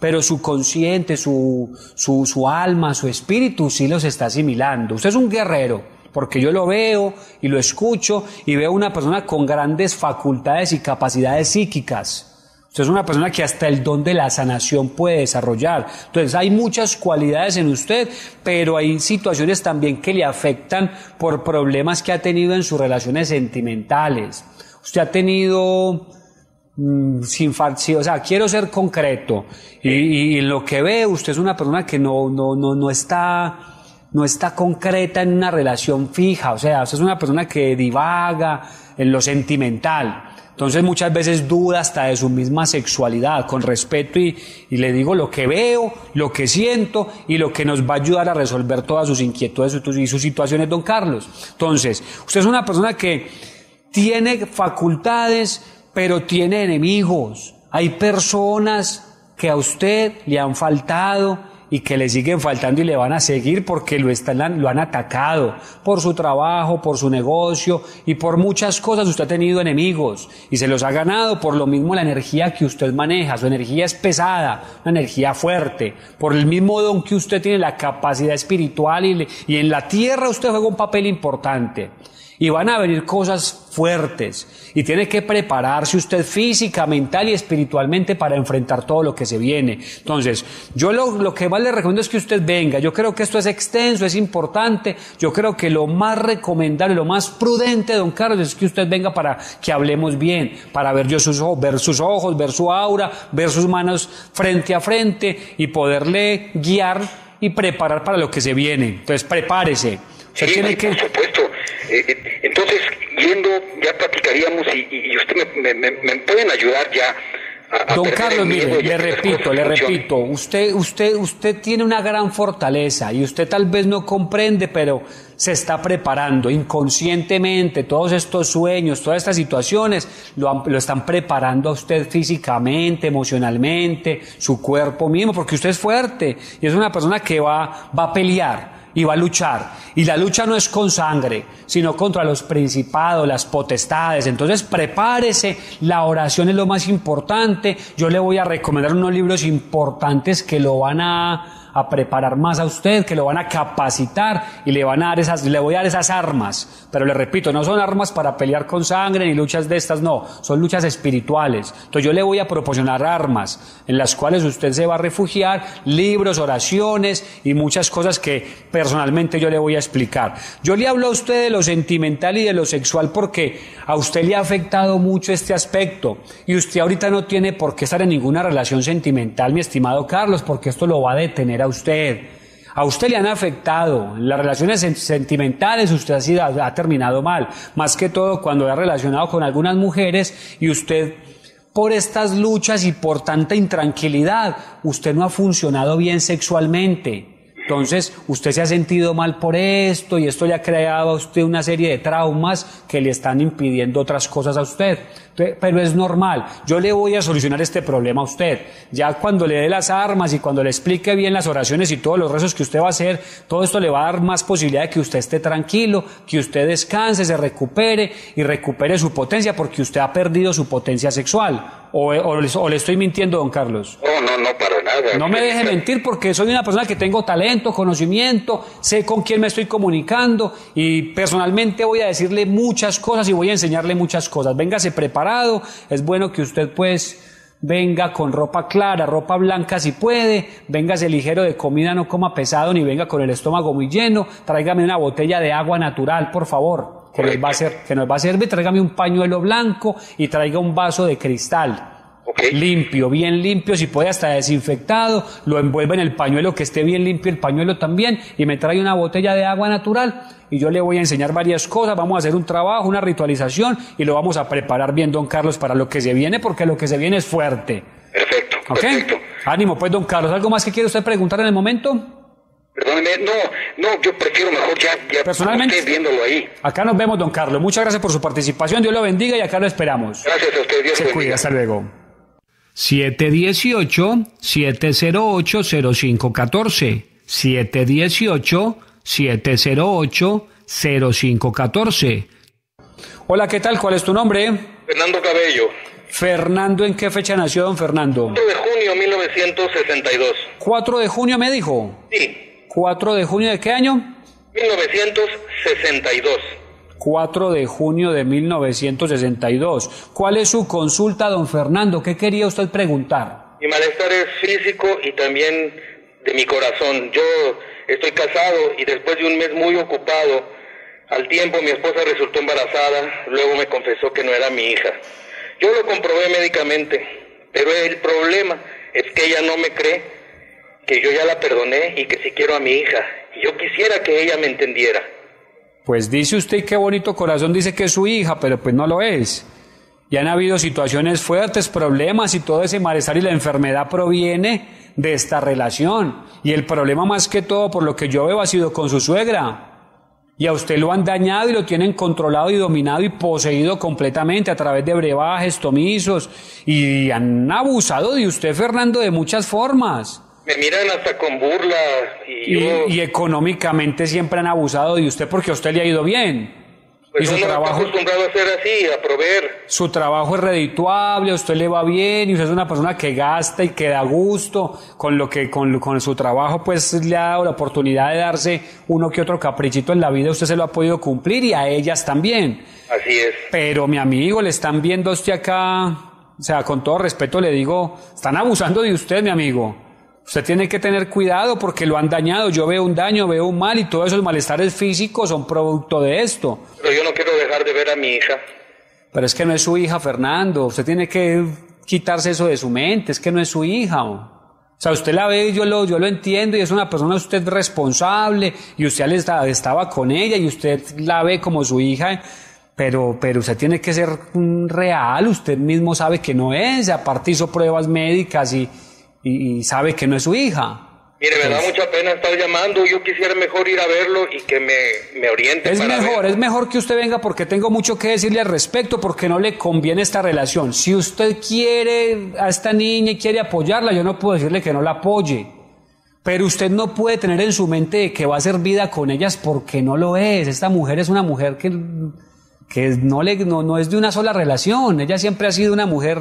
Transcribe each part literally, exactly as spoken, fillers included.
pero su consciente, su, su, su alma, su espíritu sí los está asimilando. Usted es un guerrero, porque yo lo veo y lo escucho y veo una persona con grandes facultades y capacidades psíquicas. Usted es una persona que hasta el don de la sanación puede desarrollar. Entonces hay muchas cualidades en usted, pero hay situaciones también que le afectan por problemas que ha tenido en sus relaciones sentimentales. Usted ha tenido, mmm, sin farsi, o sea, quiero ser concreto. Y, y, y lo que veo, usted es una persona que no, no, no, no está, no está concreta en una relación fija. O sea, usted es una persona que divaga en lo sentimental. Entonces muchas veces duda hasta de su misma sexualidad, con respeto y, y le digo lo que veo, lo que siento y lo que nos va a ayudar a resolver todas sus inquietudes y sus situaciones, don Carlos. Entonces, usted es una persona que tiene facultades, pero tiene enemigos. Hay personas que a usted le han faltado y que le siguen faltando y le van a seguir porque lo están, lo han atacado por su trabajo, por su negocio y por muchas cosas. Usted ha tenido enemigos y se los ha ganado por lo mismo la energía que usted maneja. Su energía es pesada, una energía fuerte, por el mismo don que usted tiene, la capacidad espiritual y, le, y en la tierra usted juega un papel importante. Y van a venir cosas fuertes y tiene que prepararse usted física, mental y espiritualmente para enfrentar todo lo que se viene. Entonces, yo lo, lo que más le recomiendo es que usted venga. Yo creo que esto es extenso, es importante. Yo creo que lo más recomendable, lo más prudente, don Carlos, es que usted venga para que hablemos bien, para ver yo sus ojos, ver sus ojos, ver su aura, ver sus manos frente a frente y poderle guiar y preparar para lo que se viene. Entonces, prepárese. Usted sí, tiene que... por supuesto. Eh, entonces, yendo, ya platicaríamos y, y usted me, me, me pueden ayudar ya a, a Don Carlos, mire, le repito, le funcionen. repito, usted, usted, usted tiene una gran fortaleza y usted tal vez no comprende, pero se está preparando inconscientemente. Todos estos sueños, todas estas situaciones lo, lo están preparando a usted físicamente, emocionalmente, su cuerpo mismo, porque usted es fuerte y es una persona que va, va a pelear y va a luchar, y la lucha no es con sangre, sino contra los principados, las potestades. Entonces prepárese, la oración es lo más importante. Yo le voy a recomendar unos libros importantes que lo van a a preparar más a usted, que lo van a capacitar y le van a dar esas, le voy a dar esas armas. Pero le repito, no son armas para pelear con sangre ni luchas de estas, no, son luchas espirituales. Entonces yo le voy a proporcionar armas en las cuales usted se va a refugiar, libros, oraciones y muchas cosas que personalmente yo le voy a explicar. Yo le hablo a usted de lo sentimental y de lo sexual porque a usted le ha afectado mucho este aspecto y usted ahorita no tiene por qué estar en ninguna relación sentimental, mi estimado Carlos, porque esto lo va a detener a usted. A usted le han afectado las relaciones sentimentales, usted ha, sido, ha terminado mal, más que todo cuando ha relacionado con algunas mujeres y usted, por estas luchas y por tanta intranquilidad, usted no ha funcionado bien sexualmente. Entonces, usted se ha sentido mal por esto y esto le ha creado a usted una serie de traumas que le están impidiendo otras cosas a usted. Pero es normal. Yo le voy a solucionar este problema a usted. Ya cuando le dé las armas y cuando le explique bien las oraciones y todos los rezos que usted va a hacer, todo esto le va a dar más posibilidad de que usted esté tranquilo, que usted descanse, se recupere y recupere su potencia porque usted ha perdido su potencia sexual. ¿O, o, o le estoy mintiendo, don Carlos? No, no, no, para nada. No me deje mentir porque soy una persona que tengo talento, conocimiento, sé con quién me estoy comunicando y personalmente voy a decirle muchas cosas y voy a enseñarle muchas cosas. Véngase preparado, es bueno que usted pues venga con ropa clara, ropa blanca si puede, véngase ligero de comida, no coma pesado ni venga con el estómago muy lleno, tráigame una botella de agua natural, por favor, que nos va a hacer, que nos va a servir, tráigame un pañuelo blanco y traiga un vaso de cristal. Okay. Limpio, bien limpio, si puede hasta desinfectado, lo envuelve en el pañuelo, que esté bien limpio el pañuelo también, y me trae una botella de agua natural, y yo le voy a enseñar varias cosas, vamos a hacer un trabajo, una ritualización, y lo vamos a preparar bien, don Carlos, para lo que se viene, porque lo que se viene es fuerte. Perfecto, ¿Okay? perfecto. Ánimo, pues, don Carlos, ¿algo más que quiere usted preguntar en el momento? Perdóneme, no, no, yo prefiero mejor ya, ya personalmente, usted viéndolo ahí. Acá nos vemos, don Carlos, muchas gracias por su participación, Dios lo bendiga, y acá lo esperamos. Gracias a usted, Dios se lo bendiga. Cuida, hasta luego. siete uno ocho, siete cero ocho, cero cinco uno cuatro, siete uno ocho, siete cero ocho, cero cinco uno cuatro. Hola, ¿qué tal? ¿Cuál es tu nombre? Fernando Cabello. Fernando, ¿en qué fecha nació don Fernando? cuatro de junio junio de mil novecientos sesenta y dos. ¿cuatro de junio me dijo? Sí. ¿cuatro de junio de qué año? mil novecientos sesenta y dos. cuatro de junio de mil novecientos sesenta y dos. ¿Cuál es su consulta, don Fernando? ¿Qué quería usted preguntar? Mi malestar es físico y también de mi corazón. Yo estoy casado y después de un mes muy ocupado, al tiempo mi esposa resultó embarazada, luego me confesó que no era mi hija. Yo lo comprobé médicamente, pero el problema es que ella no me cree, que yo ya la perdoné y que sí quiero a mi hija. Y yo quisiera que ella me entendiera. Pues dice usted, qué bonito corazón, dice que es su hija, pero pues no lo es. Y han habido situaciones fuertes, problemas y todo ese malestar y la enfermedad proviene de esta relación. Y el problema más que todo, por lo que yo veo, ha sido con su suegra. Y a usted lo han dañado y lo tienen controlado y dominado y poseído completamente a través de brebajes, tomisos, y han abusado de usted, Fernando, de muchas formas. Me miran hasta con burla y, Y, yo... y económicamente siempre han abusado de usted porque a usted le ha ido bien. Pues y su uno trabajo, está acostumbrado a ser así, a proveer. su trabajo es redituable, a usted le va bien y usted es una persona que gasta y que da gusto con lo que con, con su trabajo pues le ha dado la oportunidad de darse uno que otro caprichito en la vida, usted se lo ha podido cumplir y a ellas también. Así es. Pero mi amigo, le están viendo a usted acá, o sea, con todo respeto le digo, están abusando de usted, mi amigo. Usted tiene que tener cuidado porque lo han dañado. Yo veo un daño, veo un mal y todos esos malestares físicos son producto de esto. Pero yo no quiero dejar de ver a mi hija. Pero es que no es su hija, Fernando. Usted tiene que quitarse eso de su mente. Es que no es su hija. O sea, usted la ve, yo lo, yo lo entiendo y es una persona usted responsable y usted le estaba, estaba con ella y usted la ve como su hija. Pero, pero usted tiene que ser real. Usted mismo sabe que no es. Aparte hizo pruebas médicas y... Y, y sabe que no es su hija. Mire, me pues, da mucha pena estar llamando. Yo quisiera mejor ir a verlo y que me, me oriente. Es para mejor, verlo. es mejor que usted venga porque tengo mucho que decirle al respecto, porque no le conviene esta relación. Si usted quiere a esta niña y quiere apoyarla, yo no puedo decirle que no la apoye. Pero usted no puede tener en su mente que va a hacer vida con ellas porque no lo es. Esta mujer es una mujer que, que no, le, no, no es de una sola relación. Ella siempre ha sido una mujer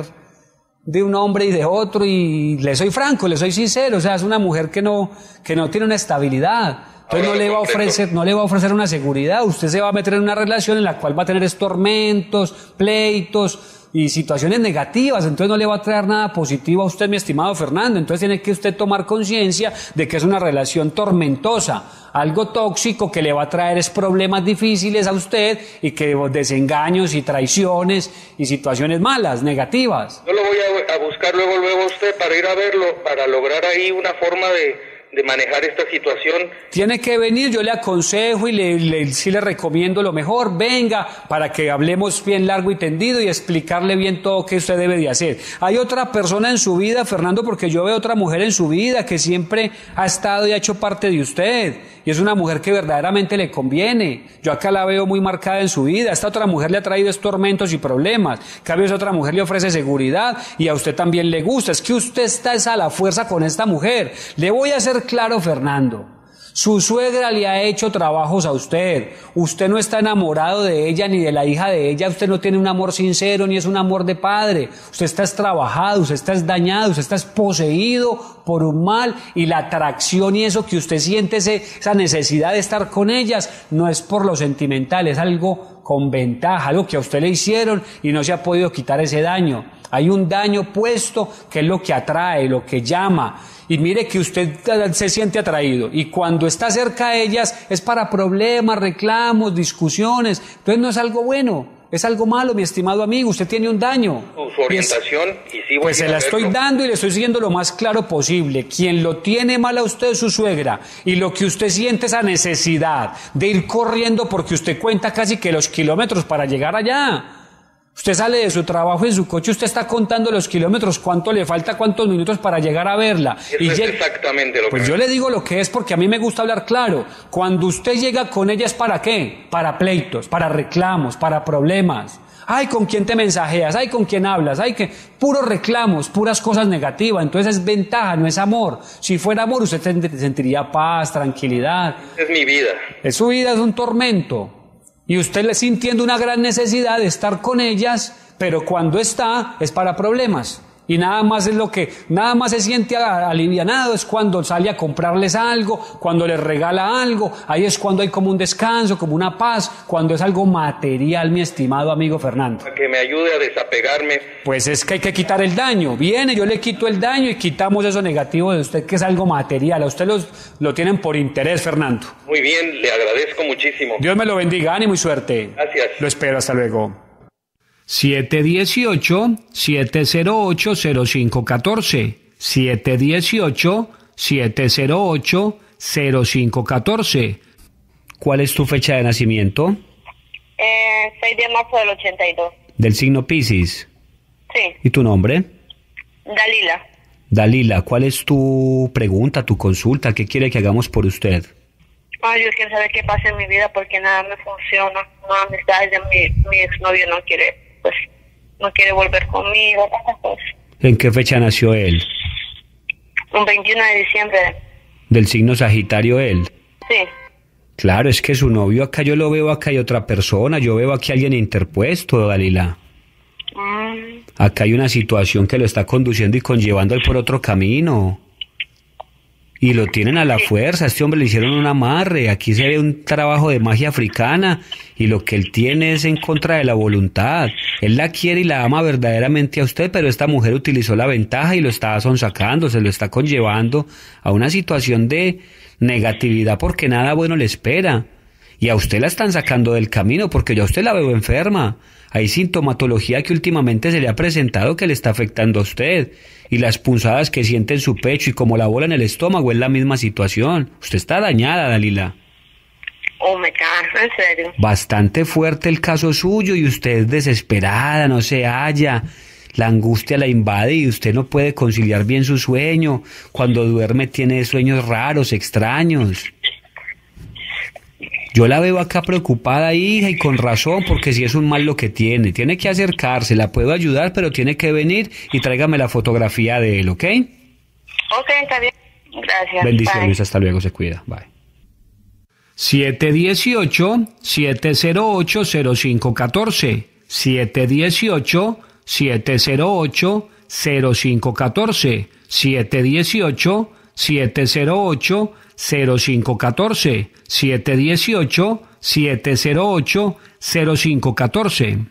de un hombre y de otro, y le soy franco, le soy sincero, o sea, es una mujer que no, que no tiene una estabilidad, entonces no le va a ofrecer, no le va a ofrecer una seguridad, usted se va a meter en una relación en la cual va a tener tormentos, pleitos y situaciones negativas, entonces no le va a traer nada positivo a usted, mi estimado Fernando, entonces tiene que usted tomar conciencia de que es una relación tormentosa, algo tóxico que le va a traer es problemas difíciles a usted y que desengaños y traiciones y situaciones malas, negativas. Yo lo voy a, a buscar luego, luego a usted para ir a verlo, para lograr ahí una forma de... de manejar esta situación. Tiene que venir, yo le aconsejo y le, le, sí le recomiendo lo mejor, venga para que hablemos bien largo y tendido y explicarle bien todo que usted debe de hacer. Hay otra persona en su vida, Fernando, porque yo veo otra mujer en su vida que siempre ha estado y ha hecho parte de usted, y es una mujer que verdaderamente le conviene. Yo acá la veo muy marcada en su vida, esta otra mujer le ha traído estos tormentos y problemas, en cambio esa otra mujer le ofrece seguridad y a usted también le gusta, es que usted está a la fuerza con esta mujer. Le voy a hacer claro, Fernando, su suegra le ha hecho trabajos a usted, usted no está enamorado de ella ni de la hija de ella, usted no tiene un amor sincero ni es un amor de padre, usted está trabajado, usted está dañado, usted está poseído por un mal y la atracción y eso que usted siente, ese, esa necesidad de estar con ellas, no es por lo sentimental, es algo con ventaja, algo que a usted le hicieron y no se ha podido quitar ese daño. Hay un daño puesto que es lo que atrae, lo que llama. Y mire que usted se siente atraído. Y cuando está cerca a ellas es para problemas, reclamos, discusiones. Entonces no es algo bueno, es algo malo, mi estimado amigo. Usted tiene un daño. Su orientación y, es, y sí voy Pues a se la estoy verlo. dando y le estoy siguiendo lo más claro posible. Quien lo tiene mal a usted es su suegra. Y lo que usted siente esa necesidad de ir corriendo porque usted cuenta casi que los kilómetros para llegar allá. Usted sale de su trabajo en su coche, usted está contando los kilómetros, cuánto le falta, cuántos minutos para llegar a verla. Eso y es llega, exactamente lo pues que... yo le digo lo que es porque a mí me gusta hablar claro. Cuando usted llega con ella es para qué, para pleitos, para reclamos, para problemas. Ay, ¿con quién te mensajeas? Ay, ¿con quién hablas? Ay, que puros reclamos, puras cosas negativas. Entonces es ventaja, no es amor. Si fuera amor, usted sentiría paz, tranquilidad. Es mi vida. Es su vida, es un tormento. Y usted le sintiendo una gran necesidad de estar con ellas, pero cuando está es para problemas. Y nada más es lo que, nada más se siente alivianado es cuando sale a comprarles algo, cuando les regala algo, ahí es cuando hay como un descanso, como una paz, cuando es algo material, mi estimado amigo Fernando. Para que me ayude a desapegarme. Pues es que hay que quitar el daño. Viene, yo le quito el daño y quitamos eso negativo de usted que es algo material. A usted los, lo tienen por interés, Fernando. Muy bien, le agradezco muchísimo. Dios me lo bendiga, ánimo y suerte. Gracias. Lo espero, hasta luego. siete uno ocho, siete cero ocho, cero cinco uno cuatro. siete uno ocho, siete cero ocho, cero cinco uno cuatro. ¿Cuál es tu fecha de nacimiento? Eh, seis de marzo del ochenta y dos. ¿Del signo Piscis? Sí. ¿Y tu nombre? Dalila. Dalila, ¿cuál es tu pregunta, tu consulta? ¿Qué quiere que hagamos por usted? Ay, yo quiero saber qué pasa en mi vida porque nada me funciona. No, amistades de mi, mi exnovio no quiere, pues, no quiere volver conmigo, tantas cosas. ¿En qué fecha nació él? Un veintiuno de diciembre. ¿Del signo Sagitario él? Sí. Claro, es que su novio acá, yo lo veo acá hay otra persona, yo veo aquí a alguien interpuesto, Dalila. Mm. Acá hay una situación que lo está conduciendo y conllevando él por otro camino. Y lo tienen a la fuerza, a este hombre le hicieron un amarre, aquí se ve un trabajo de magia africana y lo que él tiene es en contra de la voluntad. Él la quiere y la ama verdaderamente a usted, pero esta mujer utilizó la ventaja y lo está sonsacando, se lo está conllevando a una situación de negatividad porque nada bueno le espera. Y a usted la están sacando del camino porque yo a usted la veo enferma. Hay sintomatología que últimamente se le ha presentado que le está afectando a usted. Y las punzadas que siente en su pecho y como la bola en el estómago es la misma situación. Usted está dañada, Dalila. Oh, me cago, en serio. Bastante fuerte el caso suyo y usted es desesperada, no se halla. La angustia la invade y usted no puede conciliar bien su sueño. Cuando duerme tiene sueños raros, extraños. Yo la veo acá preocupada, hija, y con razón, porque si es un mal lo que tiene. Tiene que acercarse, la puedo ayudar, pero tiene que venir y tráigame la fotografía de él, ¿ok? Ok, está bien. Gracias. Bendiciones, hasta luego, se cuida. Bye. siete uno ocho, siete cero ocho, cero cinco uno cuatro. siete uno ocho, siete cero ocho, cero cinco uno cuatro. siete uno ocho, siete cero ocho, cero cinco uno cuatro. siete uno ocho, siete cero ocho, cero cinco uno cuatro.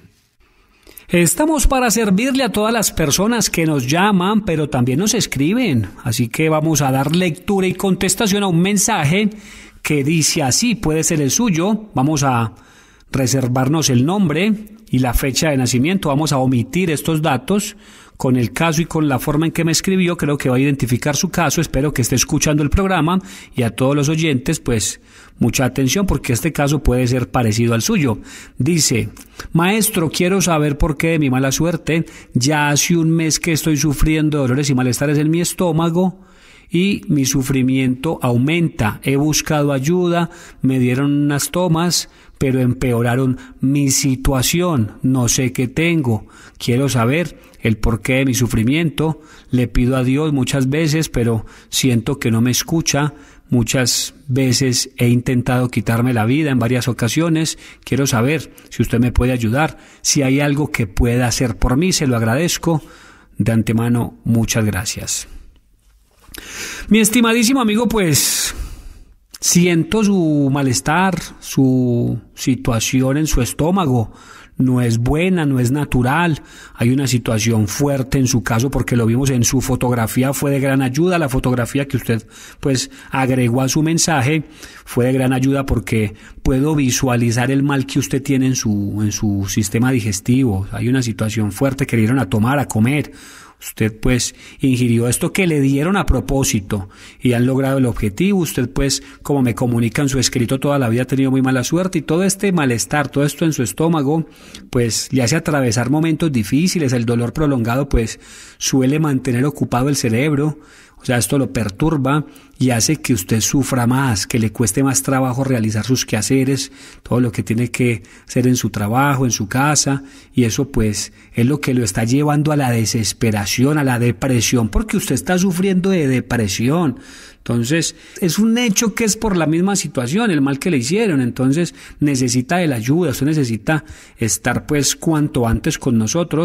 Estamos para servirle a todas las personas que nos llaman, pero también nos escriben. Así que vamos a dar lectura y contestación a un mensaje que dice así, puede ser el suyo. Vamos a reservarnos el nombre y la fecha de nacimiento. Vamos a omitir estos datos. Con el caso y con la forma en que me escribió, creo que va a identificar su caso. Espero que esté escuchando el programa y a todos los oyentes, pues, mucha atención porque este caso puede ser parecido al suyo. Dice, maestro, quiero saber por qué de mi mala suerte. Ya hace un mes que estoy sufriendo dolores y malestares en mi estómago y mi sufrimiento aumenta. He buscado ayuda, me dieron unas tomas, pero empeoraron mi situación. No sé qué tengo. Quiero saber el porqué de mi sufrimiento. Le pido a Dios muchas veces, pero siento que no me escucha. Muchas veces he intentado quitarme la vida en varias ocasiones. Quiero saber si usted me puede ayudar. Si hay algo que pueda hacer por mí, se lo agradezco. De antemano, muchas gracias. Mi estimadísimo amigo, pues siento su malestar, su situación en su estómago. No es buena, no es natural. Hay una situación fuerte en su caso porque lo vimos en su fotografía, fue de gran ayuda. La fotografía que usted pues agregó a su mensaje fue de gran ayuda porque puedo visualizar el mal que usted tiene en su, en su sistema digestivo. Hay una situación fuerte que le dieron a tomar, a comer. Usted pues ingirió esto que le dieron a propósito y han logrado el objetivo. Usted pues, como me comunica en su escrito, toda la vida ha tenido muy mala suerte y todo este malestar, todo esto en su estómago, pues le hace atravesar momentos difíciles. El dolor prolongado pues suele mantener ocupado el cerebro. O sea, esto lo perturba y hace que usted sufra más, que le cueste más trabajo realizar sus quehaceres, todo lo que tiene que hacer en su trabajo, en su casa, y eso pues es lo que lo está llevando a la desesperación, a la depresión, porque usted está sufriendo de depresión. Entonces, es un hecho que es por la misma situación, el mal que le hicieron. Entonces, necesita de la ayuda, usted necesita estar pues cuanto antes con nosotros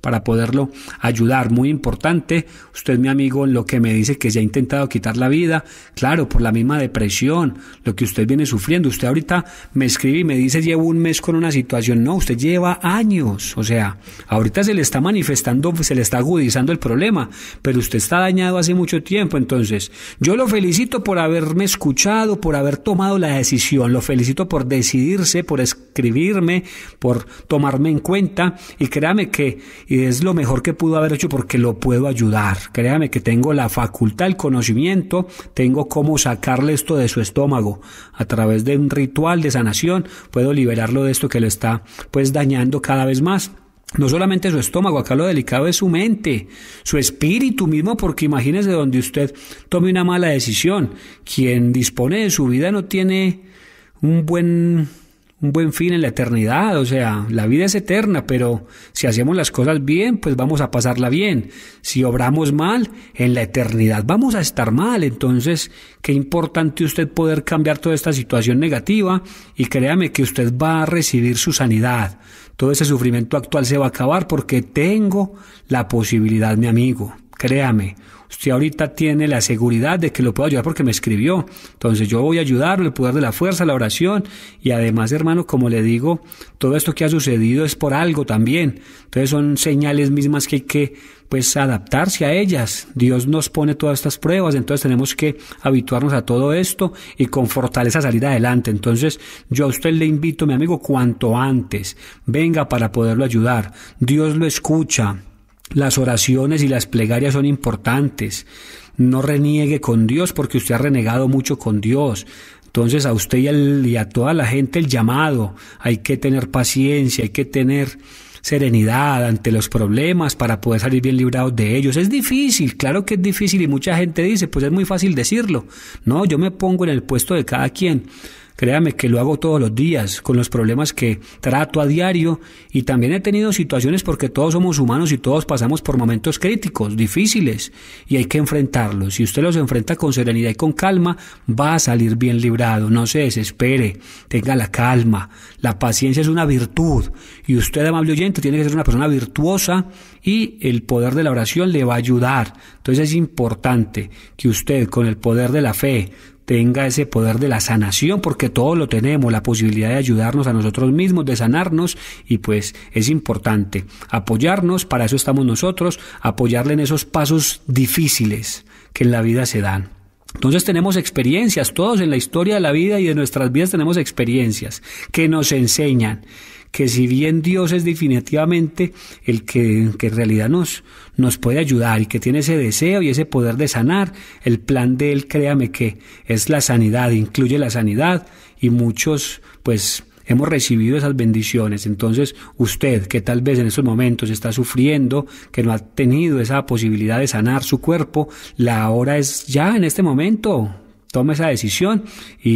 para poderlo ayudar. Muy importante, usted, mi amigo, lo que me dice que se ha intentado quitar la vida, claro, por la misma depresión, lo que usted viene sufriendo. Usted ahorita me escribe y me dice, llevo un mes con una situación. No, usted lleva años, o sea, ahorita se le está manifestando, se le está agudizando el problema, pero usted está dañado hace mucho tiempo. Entonces, yo lo felicito por haberme escuchado, por haber tomado la decisión, lo felicito por decidirse, por escribirme, por tomarme en cuenta, y créame que es lo mejor que pudo haber hecho porque lo puedo ayudar. Créame que tengo la facultad, el conocimiento, tengo cómo sacarle esto de su estómago a través de un ritual de sanación. Puedo liberarlo de esto que lo está pues dañando cada vez más. No solamente su estómago, acá lo delicado es su mente, su espíritu mismo, porque imagínese donde usted tome una mala decisión. Quien dispone de su vida no tiene un buen, un buen fin en la eternidad. O sea, la vida es eterna, pero si hacemos las cosas bien, pues vamos a pasarla bien. Si obramos mal, en la eternidad vamos a estar mal. Entonces, qué importante usted poder cambiar toda esta situación negativa, y créame que usted va a recibir su sanidad. Todo ese sufrimiento actual se va a acabar porque tengo la posibilidad, mi amigo. Créame, usted ahorita tiene la seguridad de que lo puedo ayudar porque me escribió. Entonces yo voy a ayudarlo, el poder de la fuerza, la oración. Y además, hermano, como le digo, todo esto que ha sucedido es por algo también. Entonces son señales mismas que hay que pues adaptarse a ellas. Dios nos pone todas estas pruebas, entonces tenemos que habituarnos a todo esto y con fortaleza salir adelante. Entonces yo a usted le invito, mi amigo, cuanto antes venga para poderlo ayudar. Dios lo escucha. Las oraciones y las plegarias son importantes. No reniegue con Dios porque usted ha renegado mucho con Dios. Entonces a usted y, al, y a toda la gente el llamado. Hay que tener paciencia, hay que tener serenidad ante los problemas para poder salir bien librados de ellos. Es difícil, claro que es difícil, y mucha gente dice, pues es muy fácil decirlo. No, yo me pongo en el puesto de cada quien. Créame que lo hago todos los días, con los problemas que trato a diario, y también he tenido situaciones porque todos somos humanos y todos pasamos por momentos críticos, difíciles, y hay que enfrentarlos. Si usted los enfrenta con serenidad y con calma, va a salir bien librado. No se desespere, tenga la calma. La paciencia es una virtud, y usted, amable oyente, tiene que ser una persona virtuosa, y el poder de la oración le va a ayudar. Entonces es importante que usted, con el poder de la fe, tenga ese poder de la sanación, porque todos lo tenemos, la posibilidad de ayudarnos a nosotros mismos, de sanarnos, y pues es importante apoyarnos. Para eso estamos nosotros, apoyarle en esos pasos difíciles que en la vida se dan. Entonces tenemos experiencias, todos en la historia de la vida y de nuestras vidas tenemos experiencias que nos enseñan que si bien Dios es definitivamente el que, que en realidad nos, nos puede ayudar y que tiene ese deseo y ese poder de sanar, el plan de Él, créame que es la sanidad, incluye la sanidad, y muchos pues hemos recibido esas bendiciones. Entonces usted, que tal vez en estos momentos está sufriendo, que no ha tenido esa posibilidad de sanar su cuerpo, la hora es ya en este momento. Tome esa decisión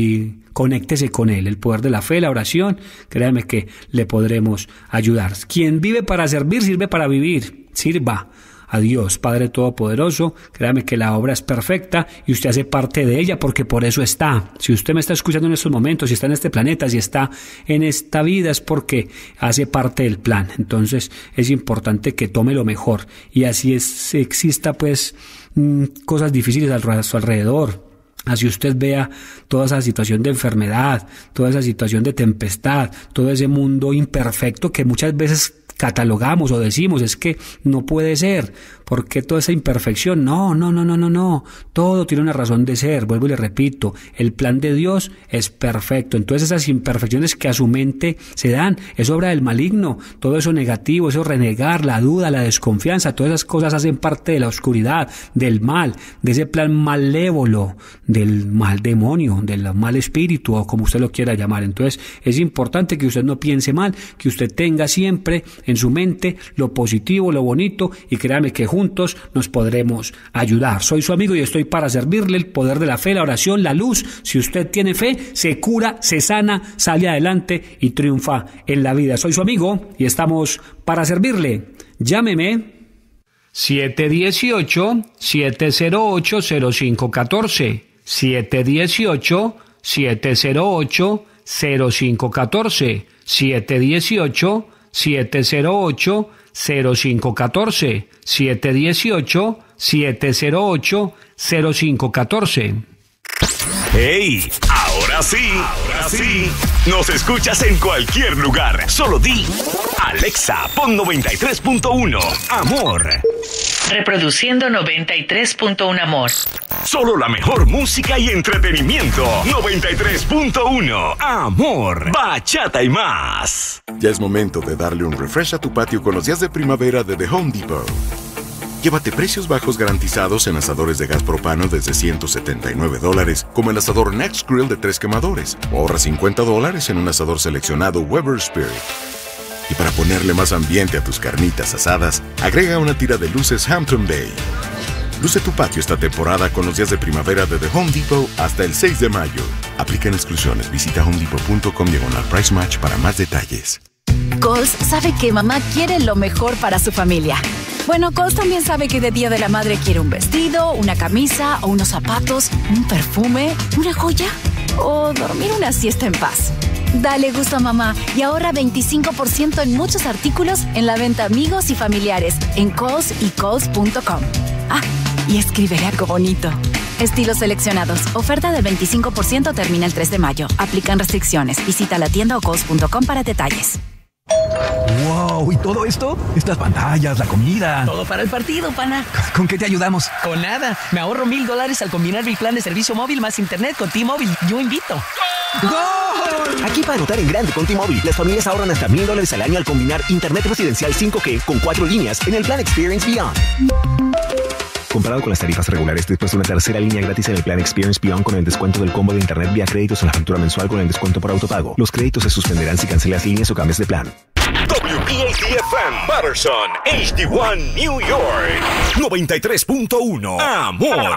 y conéctese con Él, el poder de la fe, la oración. Créame que le podremos ayudar. Quien vive para servir, sirve para vivir. Sirva a Dios, Padre Todopoderoso. Créame que la obra es perfecta y usted hace parte de ella porque por eso está. Si usted me está escuchando en estos momentos, si está en este planeta, si está en esta vida, es porque hace parte del plan. Entonces es importante que tome lo mejor, y así es, exista pues cosas difíciles a su alrededor. Así usted vea toda esa situación de enfermedad, toda esa situación de tempestad, todo ese mundo imperfecto que muchas veces catalogamos o decimos, es que no puede ser. ¿Por qué toda esa imperfección? No, no, no, no, no, no. Todo tiene una razón de ser. Vuelvo y le repito, el plan de Dios es perfecto. Entonces esas imperfecciones que a su mente se dan es obra del maligno. Todo eso negativo, eso renegar, la duda, la desconfianza, todas esas cosas hacen parte de la oscuridad, del mal, de ese plan malévolo, del mal demonio, del mal espíritu, o como usted lo quiera llamar. Entonces es importante que usted no piense mal, que usted tenga siempre en su mente lo positivo, lo bonito, y créame que juntos nos podremos ayudar. Soy su amigo y estoy para servirle. El poder de la fe, la oración, la luz. Si usted tiene fe, se cura, se sana, sale adelante y triunfa en la vida. Soy su amigo y estamos para servirle. Llámeme siete uno ocho, siete cero ocho, cero cinco uno cuatro, siete uno ocho, siete cero ocho, cero cinco uno cuatro, siete uno ocho, siete cero ocho, cero cinco uno cuatro, siete uno ocho, siete cero ocho, cero cinco uno cuatro. ¡Hey! Ahora sí, ahora sí. Nos escuchas en cualquier lugar. Solo di Alexa, pon noventa y tres punto uno Amor. Reproduciendo noventa y tres punto uno Amor. Solo la mejor música y entretenimiento. noventa y tres punto uno Amor. Bachata y más. Ya es momento de darle un refresh a tu patio con los días de primavera de The Home Depot. Llévate precios bajos garantizados en asadores de gas propano desde ciento setenta y nueve dólares, como el asador Next Grill de tres quemadores. O ahorra cincuenta dólares en un asador seleccionado Weber Spirit. Y para ponerle más ambiente a tus carnitas asadas, agrega una tira de luces Hampton Bay. Luce tu patio esta temporada con los días de primavera de The Home Depot hasta el seis de mayo. Aplican exclusiones. Visita homedepot punto com diagonal price match para más detalles. Kohl's sabe que mamá quiere lo mejor para su familia. Bueno, Kohl's también sabe que de Día de la Madre quiere un vestido, una camisa o unos zapatos, un perfume, una joya o dormir una siesta en paz. Dale gusto a mamá y ahorra veinticinco por ciento en muchos artículos en la venta amigos y familiares en Kohl's y Kohl's punto com. Ah, y escribiré algo bonito. Estilos seleccionados. Oferta del veinticinco por ciento termina el tres de mayo. Aplican restricciones. Visita la tienda o Kohl's punto com para detalles. ¡Wow! ¿Y todo esto? Estas pantallas, la comida. Todo para el partido, pana. ¿Con qué te ayudamos? Con nada. Me ahorro mil dólares al combinar mi plan de servicio móvil más internet con T-Mobile. Yo invito. ¡Gol! Aquí para anotar en grande con T-Mobile, las familias ahorran hasta mil dólares al año al combinar internet residencial cinco G con cuatro líneas en el plan Experience Beyond. Comparado con las tarifas regulares, después de una tercera línea gratis en el plan Experience Beyond con el descuento del combo de internet vía créditos en la factura mensual con el descuento por autopago. Los créditos se suspenderán si cancelas líneas o cambias de plan. W P A T F M Patterson, H D uno New York. noventa y tres punto uno Amor.